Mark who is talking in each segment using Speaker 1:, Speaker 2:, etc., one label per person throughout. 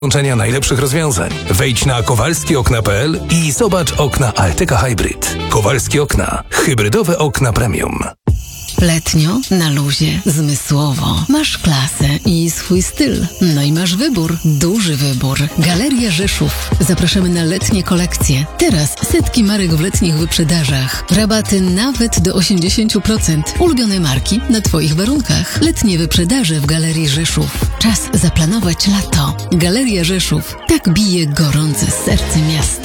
Speaker 1: Łączenia najlepszych rozwiązań. Wejdź na kowalskiokna.pl i zobacz okna Alteca Hybrid. Kowalskie Okna. Hybrydowe okna premium.
Speaker 2: Letnio, na luzie, zmysłowo. Masz klasę i swój styl. No i masz wybór. Duży wybór. Galeria Rzeszów. Zapraszamy na letnie kolekcje. Teraz setki marek w letnich wyprzedażach. Rabaty nawet do 80%. Ulubione marki na Twoich warunkach. Letnie wyprzedaże w Galerii Rzeszów. Czas zaplanować lato. Galeria Rzeszów. Tak bije gorące serce miasta.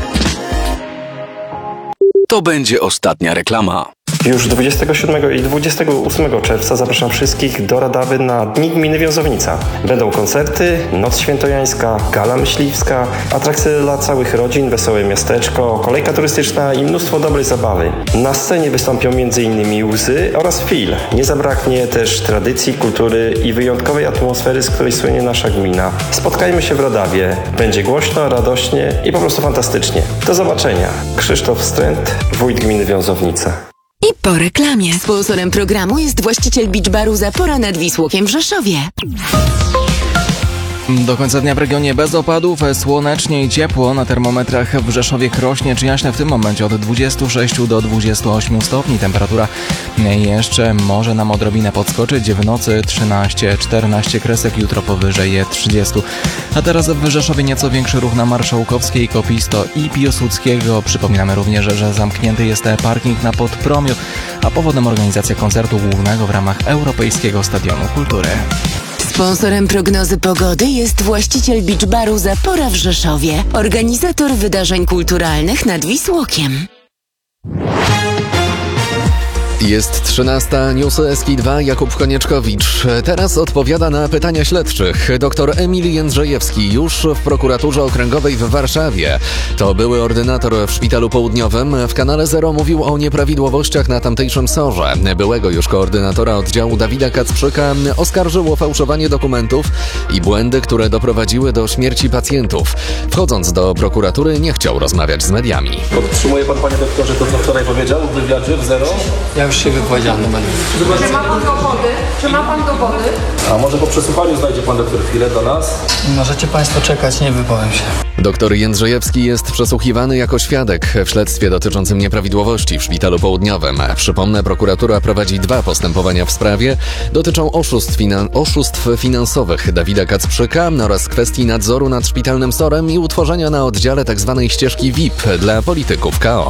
Speaker 3: To będzie ostatnia reklama.
Speaker 4: Już 27 i 28 czerwca zapraszam wszystkich do Radawy na Dni Gminy Wiązownica. Będą koncerty, Noc Świętojańska, Gala Myśliwska, atrakcje dla całych rodzin, wesołe miasteczko, kolejka turystyczna i mnóstwo dobrej zabawy. Na scenie wystąpią m.in. Łzy oraz Fil. Nie zabraknie też tradycji, kultury i wyjątkowej atmosfery, z której słynie nasza gmina. Spotkajmy się w Radawie. Będzie głośno, radośnie i po prostu fantastycznie. Do zobaczenia. Krzysztof Stręt, wójt gminy Wiązownica.
Speaker 5: I po reklamie. Sponsorem programu jest właściciel beach baru Zapora nad Wisłokiem w Rzeszowie.
Speaker 6: Do końca dnia w regionie bez opadów, słonecznie i ciepło. Na termometrach w Rzeszowie Krośnie czy Jaśne w tym momencie od 26 do 28 stopni. Temperatura jeszcze może nam odrobinę podskoczyć. W nocy 13-14 kresek, jutro powyżej 30. A teraz w Rzeszowie nieco większy ruch na Marszałkowskiej, Kopisto i Piłsudskiego. Przypominamy również, że zamknięty jest parking na Podpromiu, a powodem organizacja koncertu głównego w ramach Europejskiego Stadionu Kultury.
Speaker 5: Sponsorem prognozy pogody jest właściciel beach baru Zapora w Rzeszowie, organizator wydarzeń kulturalnych nad Wisłokiem.
Speaker 7: Jest 13. Newsy SK2, Jakub Konieczkowicz. Teraz odpowiada na pytania śledczych. Dr Emil Jędrzejewski już w prokuraturze okręgowej w Warszawie. To były ordynator w Szpitalu Południowym. W kanale Zero mówił o nieprawidłowościach na tamtejszym SOR-ze. Byłego już koordynatora oddziału Dawida Kacprzyka oskarżył o fałszowanie dokumentów i błędy, które doprowadziły do śmierci pacjentów. Wchodząc do prokuratury, nie chciał rozmawiać z mediami.
Speaker 8: Podtrzymuje pan, panie doktorze, to co wczoraj powiedział w wywiadzie w Zero?
Speaker 9: Ja już się wypowiedziałem.
Speaker 10: Czy ma pan dowody? Czy ma pan dowody?
Speaker 8: A może po przesłuchaniu znajdzie pan doktor chwilę do nas?
Speaker 9: Możecie państwo czekać, nie wypowiem się.
Speaker 7: Doktor Jędrzejewski jest przesłuchiwany jako świadek w śledztwie dotyczącym nieprawidłowości w Szpitalu Południowym. Przypomnę, prokuratura prowadzi 2 postępowania w sprawie. Dotyczą oszustw finansowych Dawida Kacprzyka oraz kwestii nadzoru nad szpitalnym SOR-em i utworzenia na oddziale tzw. ścieżki VIP dla polityków KO.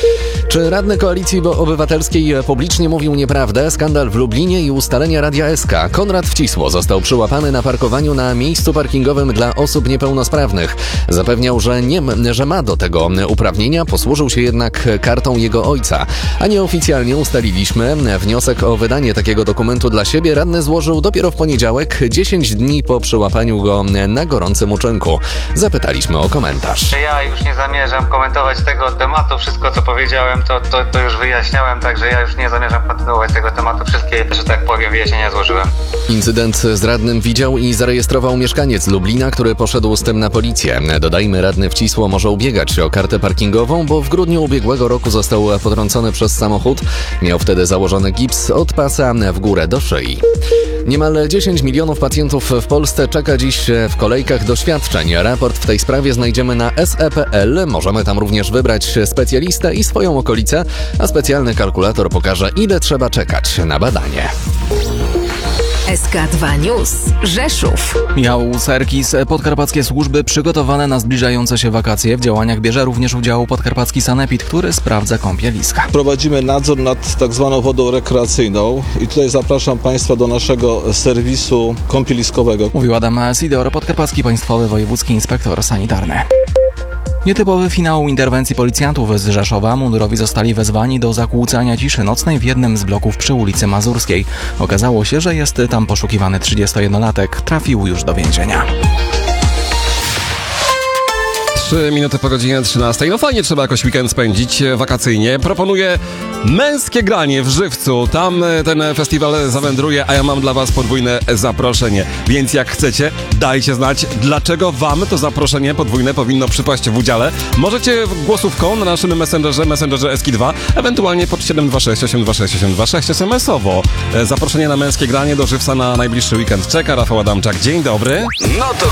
Speaker 7: Czy radny Koalicji Obywatelskiej publicznie mówił nieprawdę? Skandal w Lublinie i ustalenia Radia SK. Konrad Wcisło został przyłapany na parkowaniu na miejscu parkingowym dla osób niepełnosprawnych. Zapewniał, że ma do tego uprawnienia, posłużył się jednak kartą jego ojca. A nieoficjalnie ustaliliśmy, wniosek o wydanie takiego dokumentu dla siebie radny złożył dopiero w poniedziałek, 10 dni po przyłapaniu go na gorącym uczynku. Zapytaliśmy o komentarz.
Speaker 11: Ja już nie zamierzam komentować tego tematu. Wszystko, co powiedziałem, to już wyjaśniałem, także ja już nie zamierzam kontynuować tego tematu. Wszystkie, że tak powiem, wyjaśnienia złożyłem.
Speaker 7: Incydent z radnym widział i zarejestrował mieszkaniec Lublina, który poszedł z tym na policję. Dodajmy, radny Wcisło może ubiegać się o kartę parkingową, bo w grudniu ubiegłego roku został potrącony przez samochód. Miał wtedy założony gips od pasa w górę do szyi. Niemal 10 milionów pacjentów w Polsce czeka dziś w kolejkach do świadczeń. Raport w tej sprawie znajdziemy na SE.pl. Możemy tam również wybrać specjalistę i swoją okolicę, a specjalny kalkulator pokaże, ile trzeba czekać na badanie.
Speaker 5: SK2 News. Rzeszów.
Speaker 6: Miał Serkis. Podkarpackie służby przygotowane na zbliżające się wakacje. W działaniach bierze również udział podkarpacki sanepid, który sprawdza kąpieliska.
Speaker 12: Prowadzimy nadzór nad tak zwaną wodą rekreacyjną i tutaj zapraszam Państwa do naszego serwisu kąpieliskowego.
Speaker 6: Mówił Adam Sidor, Podkarpacki Państwowy Wojewódzki Inspektor Sanitarny. Nietypowy finał interwencji policjantów z Rzeszowa. Mundurowi zostali wezwani do zakłócania ciszy nocnej w jednym z bloków przy ulicy Mazurskiej. Okazało się, że jest tam poszukiwany 31-latek. Trafił już do więzienia.
Speaker 13: 3 minuty po godzinie 13. No fajnie, trzeba jakoś weekend spędzić wakacyjnie. Proponuję Męskie Granie w Żywcu. Tam ten festiwal zawędruje, a ja mam dla was podwójne zaproszenie. Więc jak chcecie, dajcie znać, dlaczego wam to zaproszenie podwójne powinno przypaść w udziale. Możecie głosówką na naszym messengerze SK2, ewentualnie pod 726 826 826 SMS-owo. Zaproszenie na Męskie Granie do Żywca na najbliższy weekend czeka. Rafał Adamczak, dzień dobry.
Speaker 3: No to